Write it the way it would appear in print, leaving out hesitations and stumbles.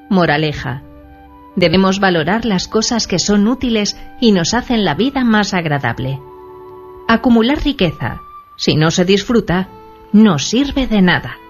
Moraleja: debemos valorar las cosas que son útiles y nos hacen la vida más agradable. Acumular riqueza, si no se disfruta, no sirve de nada.